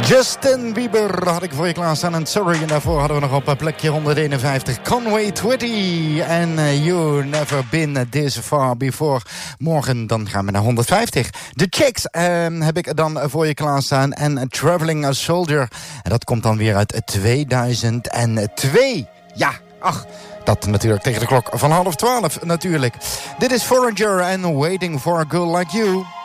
Justin Bieber had ik voor je klaarstaan en Sorry. En daarvoor hadden we nog op plekje 151 Conway Twitty. En You Never Been This Far Before. Morgen dan gaan we naar 150. The Chicks heb ik dan voor je klaarstaan. En Traveling a Soldier. En dat komt dan weer uit 2002. Ja, ach. Dat natuurlijk tegen de klok van 11:30 natuurlijk. Dit is Foreigner en Waiting for a Girl Like You.